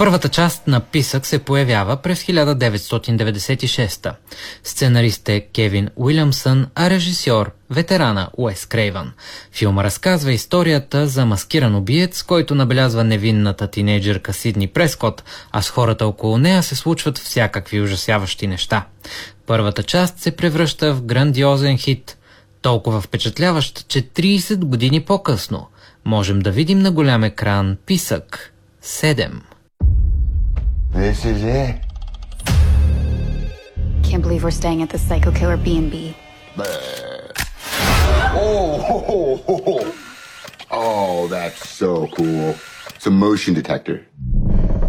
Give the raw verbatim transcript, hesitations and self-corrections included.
Първата част на Писък се появява през хиляда деветстотин деветдесет и шеста. Сценарист е Кевин Уилямсън, а режисьор – ветерана Уес Крейвън. Филма разказва историята за маскиран убиец, който набелязва невинната тинейджърка Сидни Прескот, а с хората около нея се случват всякакви ужасяващи неща. Първата част се превръща в грандиозен хит, толкова впечатляващ, че трийсет години по-късно можем да видим на голям екран Писък седем. This is it. Can't believe we're staying at the Psycho Killer B and B. Oh, oh, that's so cool. It's a motion detector.